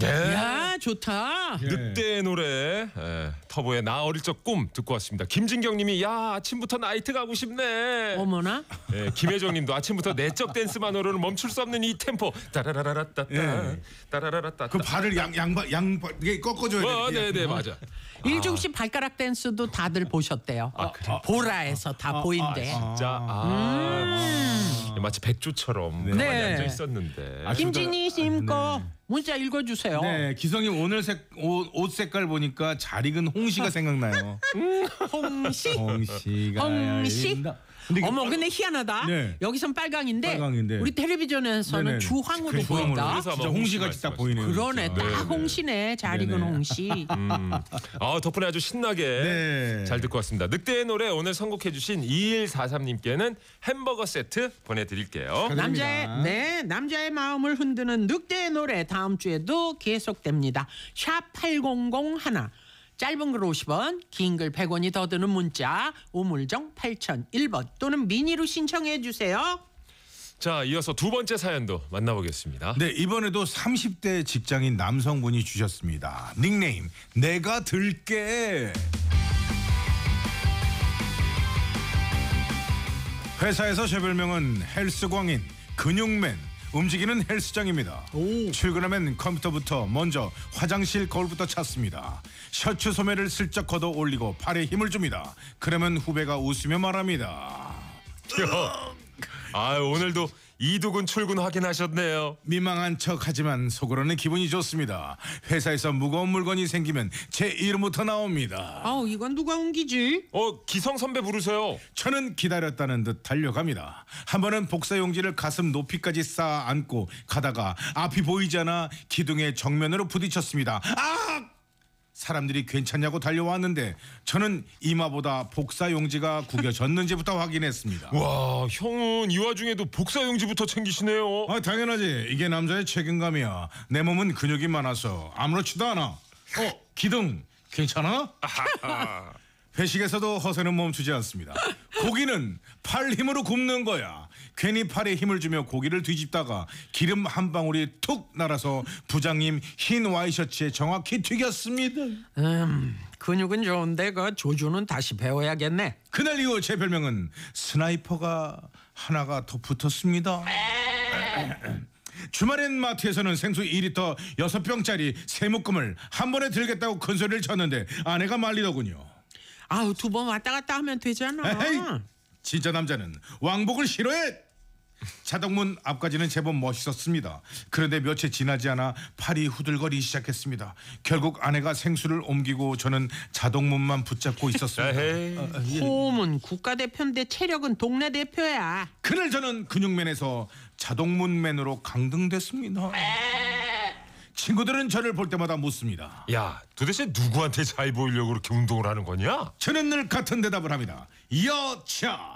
예. 야, 좋다. 예. 늑대의 노래, 터보의 나 어릴 적 꿈 듣고 왔습니다. 김진경님이 야 아침부터 나이트 가고 싶네. 어머나. 김혜정님도 아침부터 내적 댄스만으로는 멈출 수 없는 이 템포. 따라라라따따, 예. 따라라라따. 그 발을 양발 이게 꺾어줘야 돼. 네네 맞아. 일중 씨 발가락 댄스도 다들 보셨대요. 보라에서 다 보인대. 진짜 마치 백조처럼 네. 가만히 앉아 있었는데. 김진희님 거 문자 읽어주세요. 네, 기성님 오늘 옷 색깔 보니까 잘 익은 홍시가 생각나요. 홍시. 홍시가 홍시? 열린다. 근데 어머, 근데 희한하다. 네. 여기선 빨강인데, 빨강인데. 우리 텔레비전에서는 네네. 주황으로 그 주황으로. 보인다. 그래서 아마 홍시같이 딱 보이네요. 그러네, 진짜. 딱 홍시네. 잘 익은 네네. 홍시. 덕분에 아주 신나게 네. 잘 듣고 왔습니다. 늑대의 노래 오늘 선곡해주신 2143님께는 햄버거 세트 보내드릴게요. 남자의 마음을 흔드는 늑대의 노래 다음 주에도 계속됩니다. 샵 8001. 짧은 글 50원, 긴 글 100원이 더 드는 문자 우물정 8001번 또는 미니로 신청해 주세요. 자, 이어서 두 번째 사연도 만나보겠습니다. 네, 이번에도 30대 직장인 남성분이 주셨습니다. 닉네임 내가 들게. 회사에서 제 별명은 헬스광인, 근육맨, 움직이는 헬스장입니다. 출근하면 컴퓨터부터 먼저 화장실 거울부터 찾습니다. 셔츠 소매를 슬쩍 걷어 올리고 팔에 힘을 줍니다. 그러면 후배가 웃으며 말합니다. 오늘도 이두근 출근 확인하셨네요. 민망한 척하지만 속으로는 기분이 좋습니다. 회사에서 무거운 물건이 생기면 제 이름부터 나옵니다. 이건 누가 옮기지? 기성 선배 부르세요. 저는 기다렸다는 듯 달려갑니다. 한 번은 복사용지를 가슴 높이까지 쌓아 안고 가다가 앞이 보이지 않아 기둥의 정면으로 부딪혔습니다. 사람들이 괜찮냐고 달려왔는데 저는 이마보다 복사용지가 구겨졌는지부터 확인했습니다. 와, 형은 이 와중에도 복사용지부터 챙기시네요. 당연하지. 이게 남자의 책임감이야. 내 몸은 근육이 많아서 아무렇지도 않아. 기둥 괜찮아? 회식에서도 허세는 멈추지 않습니다. 고기는 팔 힘으로 굽는 거야. 괜히 팔에 힘을 주며 고기를 뒤집다가 기름 한 방울이 툭 날아서 부장님 흰 와이셔츠에 정확히 튀겼습니다. 근육은 좋은데 그 조주는 다시 배워야겠네. 그날 이후 제 별명은 스나이퍼가 하나가 더 붙었습니다. 주말엔 마트에서는 생수 2리터 6병짜리 세묶음을 한 번에 들겠다고 큰소리를 쳤는데 아내가 말리더군요. 두 번 왔다 갔다 하면 되잖아. 에이, 진짜 남자는 왕복을 싫어해. 자동문 앞까지는 제법 멋있었습니다. 그런데 며칠 지나지 않아 팔이 후들거리기 시작했습니다. 결국 아내가 생수를 옮기고 저는 자동문만 붙잡고 있었습니다. 홈은 국가대표인데 체력은 동네 대표야. 그날 저는 근육맨에서 자동문맨으로 강등됐습니다. 친구들은 저를 볼 때마다 묻습니다. 야, 도대체 누구한테 잘 보이려고 그렇게 운동을 하는 거냐? 저는 늘 같은 대답을 합니다. 여차.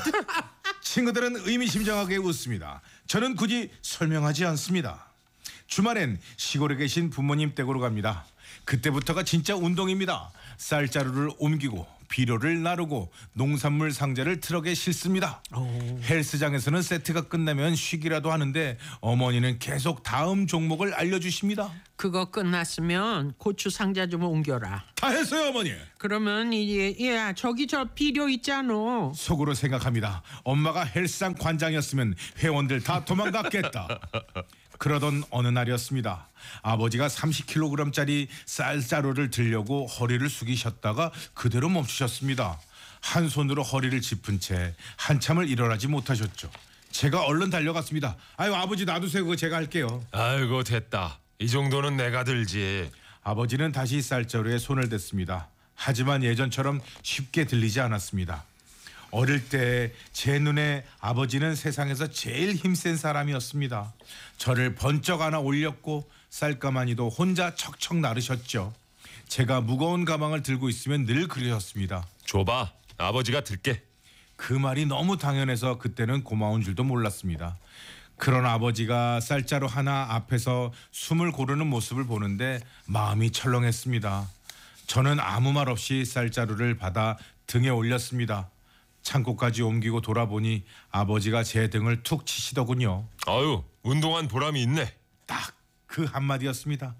친구들은 의미심장하게 웃습니다. 저는 굳이 설명하지 않습니다. 주말엔 시골에 계신 부모님 댁으로 갑니다. 그때부터가 진짜 운동입니다. 쌀자루를 옮기고 비료를 나르고 농산물 상자를 트럭에 싣습니다. 헬스장에서는 세트가 끝나면 쉬기라도 하는데 어머니는 계속 다음 종목을 알려주십니다. 그거 끝났으면 고추 상자 좀 옮겨라. 다 했어요 어머니. 그러면 이제 저기 저 비료 있잖아. 속으로 생각합니다. 엄마가 헬스장 관장이었으면 회원들 다 도망갔겠다. 그러던 어느 날이었습니다. 아버지가 30kg짜리 쌀자루를 들려고 허리를 숙이셨다가 그대로 멈추셨습니다. 한 손으로 허리를 짚은 채 한참을 일어나지 못하셨죠. 제가 얼른 달려갔습니다. 아버지 놔두세요. 그거 제가 할게요. 아이고 됐다. 이 정도는 내가 들지. 아버지는 다시 쌀자루에 손을 댔습니다. 하지만 예전처럼 쉽게 들리지 않았습니다. 어릴 때 제 눈에 아버지는 세상에서 제일 힘센 사람이었습니다. 저를 번쩍 안아 올렸고 쌀가마니도 혼자 척척 나르셨죠. 제가 무거운 가방을 들고 있으면 늘 그러셨습니다. 줘봐, 아버지가 들게. 그 말이 너무 당연해서 그때는 고마운 줄도 몰랐습니다. 그런 아버지가 쌀자루 하나 앞에서 숨을 고르는 모습을 보는데 마음이 철렁했습니다. 저는 아무 말 없이 쌀자루를 받아 등에 올렸습니다. 창고까지 옮기고 돌아보니 아버지가 제 등을 툭 치시더군요. 운동한 보람이 있네. 딱 그 한마디였습니다.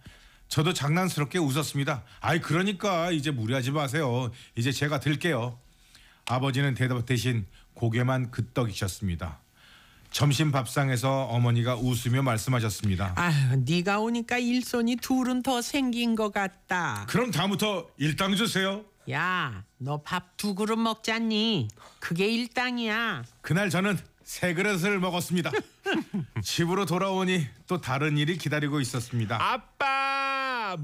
저도 장난스럽게 웃었습니다. 아이 그러니까 이제 무리하지 마세요. 이제 제가 들게요. 아버지는 대답 대신 고개만 끄덕이셨습니다. 점심 밥상에서 어머니가 웃으며 말씀하셨습니다. 아유, 네가 오니까 일손이 둘은 더 생긴 것 같다. 그럼 다음부터 일당 주세요. 야, 너 밥 2그릇 먹잖니? 그게 일당이야. 그날 저는 3그릇을 먹었습니다. 집으로 돌아오니 또 다른 일이 기다리고 있었습니다. 아빠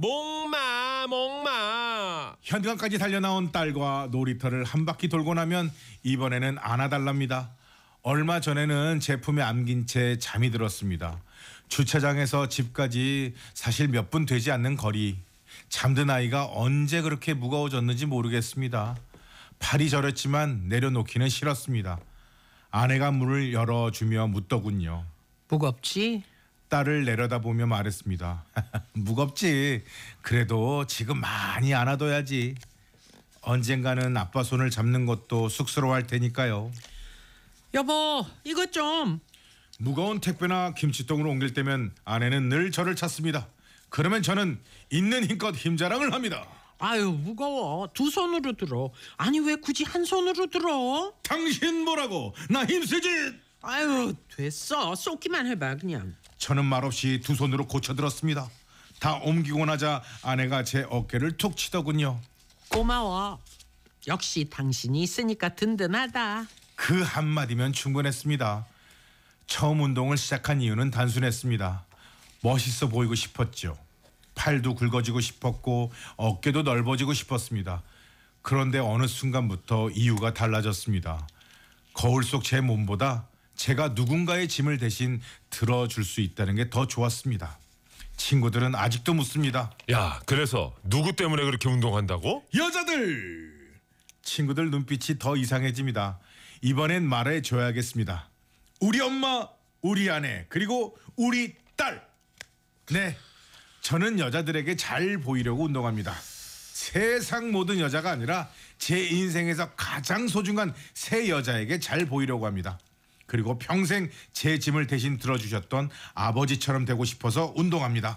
목마. 현관까지 달려나온 딸과 놀이터를 한 바퀴 돌고 나면 이번에는 안아달랍니다. 얼마 전에는 제품에 안긴 채 잠이 들었습니다. 주차장에서 집까지 사실 몇 분 되지 않는 거리. 잠든 아이가 언제 그렇게 무거워졌는지 모르겠습니다. 팔이 저렸지만 내려놓기는 싫었습니다. 아내가 문을 열어주며 묻더군요. 무겁지? 딸을 내려다보며 말했습니다. 무겁지. 그래도 지금 많이 안아둬야지. 언젠가는 아빠 손을 잡는 것도 쑥스러워할 테니까요. 여보, 이것 좀. 무거운 택배나 김치통을 옮길 때면 아내는 늘 저를 찾습니다. 그러면 저는 있는 힘껏 힘자랑을 합니다. 아유, 무거워. 2손으로 들어. 아니, 왜 굳이 한 손으로 들어? 당신 뭐라고? 나 힘쓰지. 아유, 됐어. 쏟기만 해봐, 그냥. 저는 말없이 2손으로 고쳐들었습니다. 다 옮기고 나자 아내가 제 어깨를 툭 치더군요. 고마워. 역시 당신이 있으니까 든든하다. 그 한마디면 충분했습니다. 처음 운동을 시작한 이유는 단순했습니다. 멋있어 보이고 싶었죠. 팔도 굵어지고 싶었고 어깨도 넓어지고 싶었습니다. 그런데 어느 순간부터 이유가 달라졌습니다. 거울 속 제 몸보다 제가 누군가의 짐을 대신 들어줄 수 있다는 게 더 좋았습니다. 친구들은 아직도 묻습니다. 야, 그래서 누구 때문에 그렇게 운동한다고? 여자들! 친구들 눈빛이 더 이상해집니다. 이번엔 말해줘야겠습니다. 우리 엄마, 우리 아내, 그리고 우리 딸. 네, 저는 여자들에게 잘 보이려고 운동합니다. 세상 모든 여자가 아니라 제 인생에서 가장 소중한 세 여자에게 잘 보이려고 합니다. 그리고 평생 제 짐을 대신 들어주셨던 아버지처럼 되고 싶어서 운동합니다.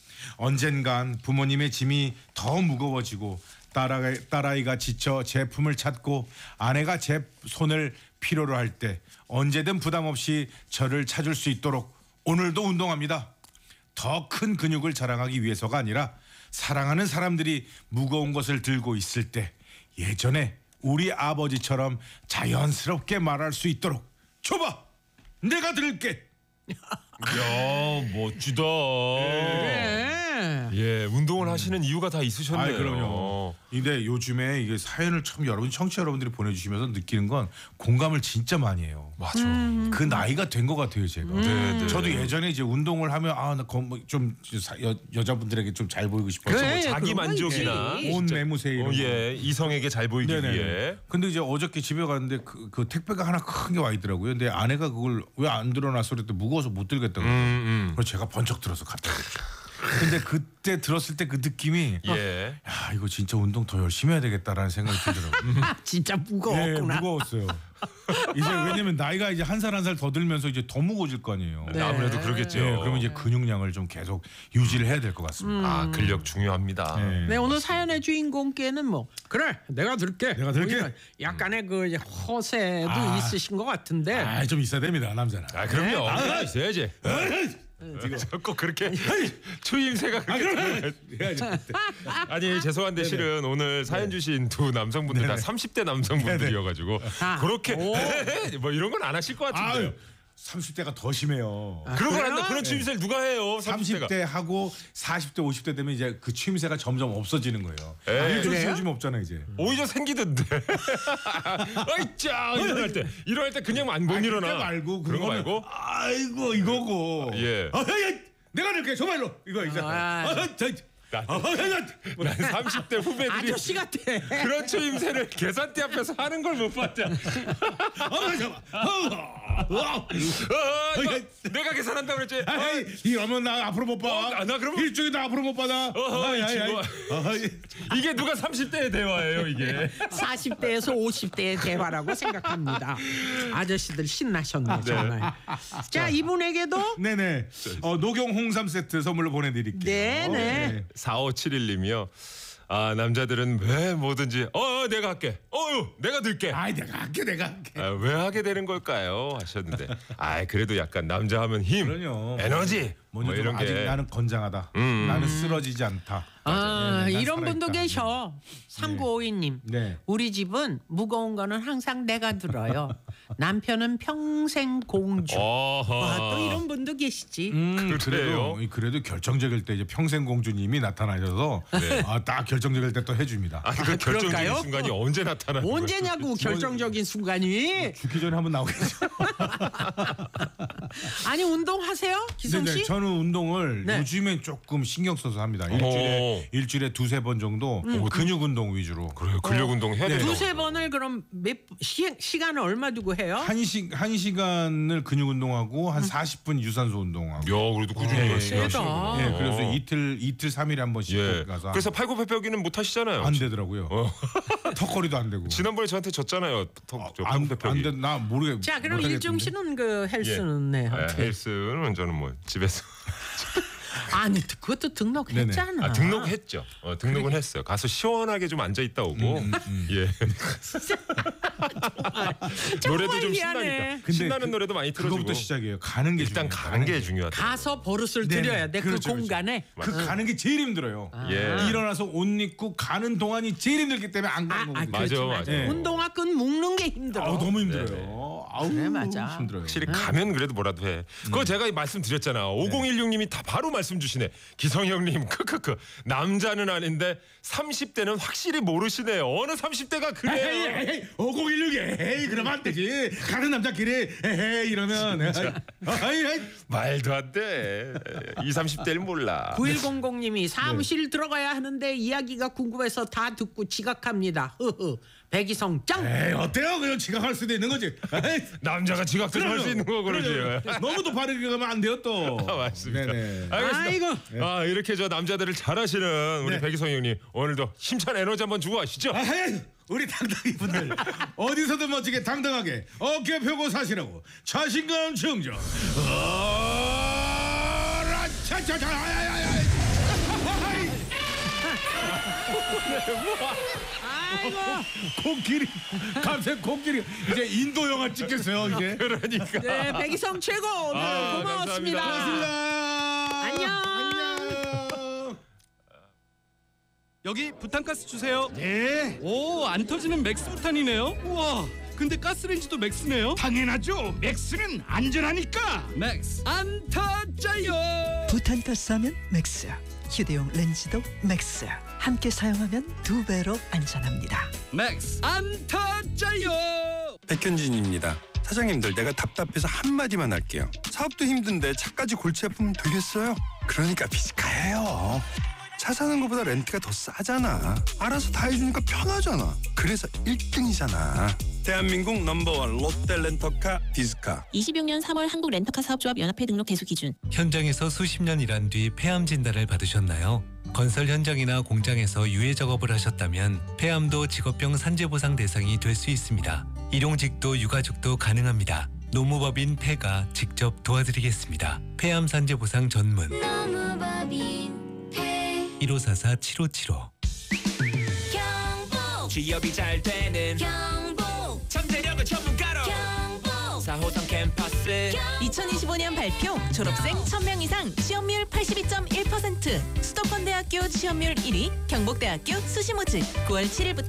언젠간 부모님의 짐이 더 무거워지고 딸아이가 지쳐 제품을 찾고 아내가 제 손을 필요로 할 때 언제든 부담 없이 저를 찾을 수 있도록 오늘도 운동합니다. 더 큰 근육을 자랑하기 위해서가 아니라 사랑하는 사람들이 무거운 것을 들고 있을 때 예전에 우리 아버지처럼 자연스럽게 말할 수 있도록 줘봐, 내가 들을게. 야, 멋지다. 그래. 예, 운동을 하시는 이유가 다 있으셨네요. 아이, 그럼요. 근데 요즘에 이게 사연을 참 여러분 청취자 여러분들이 보내주시면서 느끼는 건 공감을 진짜 많이 해요. 맞아. 그 나이가 된 것 같아요, 제가. 네. 저도 예전에 이제 운동을 하면 좀 여자분들에게 좀 잘 보이고 싶어서 그래. 뭐 자기 그런 거 만족이나 있지. 온 매무새 이런 거. 예, 이성에게 잘 보이기 네네네. 위해. 근데 이제 어저께 집에 갔는데 그 택배가 하나 큰 게 와 있더라고요. 근데 아내가 그걸 왜 안 들어놨어 그랬더니 무거워서 못 들겠다고. 그래서 제가 번쩍 들어서 갔다. 근데 그때 들었을 때 그 느낌이 예. 야, 이거 진짜 운동 더 열심히 해야 되겠다라는 생각이 들더라고요. 진짜 네, 무거웠구나. 무거웠어요. 이제 왜냐면 나이가 이제 한 살 한 살 더 들면서 이제 더 무거워질 거 아니에요. 네. 아무래도 그러겠죠. 네, 그러면 이제 근육량을 좀 계속 유지를 해야 될 것 같습니다. 아, 근력 중요합니다. 네. 네, 오늘 사연의 주인공께는 뭐 그래 내가 들게. 내가 들게. 뭐 이런 약간의 그 이제 허세도 아. 있으신 것 같은데. 아, 좀 있어야 됩니다, 남자는. 아, 그럼요. 언제나 있어야지. 꼭 그렇게 추임새가 그렇게 해야지. 아니 죄송한데 실은 오늘 사연 주신 두 남성분들 다 30대 남성분들이어가지고 아. 그렇게 오. 뭐 이런 건 안 하실 것 같은데요. 아유, 30대가 더 심해요. 그런 걸 그래요? 한다. 그런 추임새를 누가 해요? 30대가. 30대 하고 40대, 50대 되면 이제 그 취임새가 점점 없어지는 거예요. 에이, 일주일 그래요? 요즘 없잖아요, 이제. 오히려 생기던데. 어이짜 이럴 때 그냥 못 일어나. 그거 말고 그런 거 그거는- 말고. 아이고 이거고. 예. 야, 내가 이렇게 정말로 이거 있잖아. 아, 난 30대 후배들이 아저씨 같아. 그런 추임새를 계산대 앞에서 하는 걸 못 봤잖아. 내가 계산한다고 그랬지. 이러면 나 앞으로 못 봐. 나 그러면 일주일 나 앞으로 못 받아. 이게 누가 30대의 대화예요 이게. 40대에서 50대의 대화라고 생각합니다. 아저씨들 신나셨네 정말. 자 이분에게도 네네. 녹용 홍삼 세트 선물로 보내드릴게요. 네네. 4571님이요. 아 남자들은 왜 뭐든지 내가 할게. 내가 들게. 아이 내가 할게. 왜 하게 되는 걸까요? 하셨는데. 그래도 약간 남자 하면 힘, 그럼요. 에너지 뭐 먼저 이런 아직 게. 나는 건장하다. 나는 쓰러지지 않다. 난 이런 분도 살아있다. 계셔. 3952님. 네. 우리 집은 무거운 거는 항상 내가 들어요. 남편은 평생 공주. 또 이런 분도 계시지. 그래도 결정적일 때 이제 평생 공주님이 나타나셔서 딱 결정적일 때 또 해줍니다. 그 결정적인 그럴까요? 순간이 언제 나타나는 거예요? 언제냐고 결정적인 순간이. 죽기 전에 한번 나오겠죠. 아니 운동하세요, 기성 씨? 네네. 저는 운동을 네. 요즘엔 조금 신경 써서 합니다. 일주일에 두세 번 정도 근육 운동 위주로. 그래요. 근력 운동 해야 돼요. 두세 번을 그럼 시간을 얼마 두고 해요? 한 시간을 근육 운동하고 한 40분 유산소 운동하고. 야, 그래도 꾸준히 네. 열심히 세다. 하시는구나. 예, 그래서 이틀 3일에 한 번씩 예. 가서 그래서 팔굽혀펴기는 못 하시잖아요. 안 되더라고요. 턱걸이도 안 되고. 지난번에 저한테 졌잖아요. 안 팔굽혀펴기. 돼. 나 모르게. 자, 그럼 못하겠던데. 일중 씨는 그 헬스는 네. 어떻게? 헬스는 저는 뭐 집에서 아니 그것도 등록했잖아. 등록했죠. 등록은 했어요. 가서 시원하게 좀 앉아 있다 오고. 예. 노래도 좀 미안해. 신나니까. 근데 신나는 노래도 많이 틀어주고. 그거부터 시작이에요. 가는 게 일단 중요해요. 가는 게 중요하다. 가서 버릇을 네네. 들여야 돼. 그렇죠, 그 공간에. 그 가는 게 제일 힘들어요. 예. 일어나서 옷 입고 가는 동안이 제일 힘들기 때문에 안 가는 거거든요. 맞아, 맞아. 맞아. 운동화 끈 묶는 게 힘들어. 너무 힘들어요. 아우, 그래, 맞아. 힘들어요. 확실히 가면 그래도 뭐라도 해. 그거 제가 말씀드렸잖아. 5016님이 다 바로 말씀 주시네. 기성이 형님 크크크. 남자는 아닌데 30대는 확실히 모르시네요. 어느 30대가 그래요. 에이, 5016에 에이 그러면 안 되지. 가는 남자끼리 에이 이러면 에이. 말도 안 돼. 20, 30대를 몰라. 9100님이 사무실 들어가야 하는데 이야기가 궁금해서 다 듣고 지각합니다. 백이성 짱. 에이 어때요? 그냥 지각할 수도 있는 거지. 에이, 남자가 지각 좀 할 수 있는 거 그러지. 너무 또 바르게 가면 안 돼요 또. 맞습니다. 네네. 알겠습니다. 아이고. 이렇게 저 남자들을 잘하시는 우리 네. 백이성 형님 오늘도 힘찬 에너지 한번 주고 가시죠. 에이, 우리 당당히 분들 어디서든 멋지게 당당하게 어깨 펴고 사시라고 자신감 충전. 아이고. 코끼리 갑자기 코끼리 이제 인도 영화 찍겠어요 이제. 그러니까. 네, 백이성 최고. 오늘 고마웠습니다. 감사합니다. 안녕. 여기 부탄가스 주세요. 네. 오, 안 터지는 맥스 부탄이네요. 우와, 근데 가스레인지도 맥스네요. 당연하죠. 맥스는 안전하니까. 맥스 안 터져요. 부탄가스 하면 맥스, 휴대용 렌즈도 맥스. 함께 사용하면 2배로 안전합니다. 맥스 안 터져요. 백현진입니다. 사장님들 내가 답답해서 한마디만 할게요. 사업도 힘든데 차까지 골치 아프면 되겠어요? 그러니까 비즈카예요. 차 사는 것보다 렌트가 더 싸잖아. 알아서 다 해주니까 편하잖아. 그래서 1등이잖아. 대한민국 넘버원 롯데 렌터카 비즈카. 26년 3월 한국 렌터카 사업조합 연합회 등록 대수 기준. 현장에서 수십 년 일한 뒤 폐암 진단을 받으셨나요? 건설 현장이나 공장에서 유해 작업을 하셨다면 폐암도 직업병 산재보상 대상이 될 수 있습니다. 일용직도 유가족도 가능합니다. 노무법인 폐가 직접 도와드리겠습니다. 폐암 산재보상 전문 1544-7575. 경북 취업이 잘 되는 경북 잠재력은 전문가로 경북 4호선 캠퍼스 2025년 발표 졸업생 1000명 이상 취업률 82.1%. 수도권대학교 취업률 1위 경북대학교 수시모집 9월 7일부터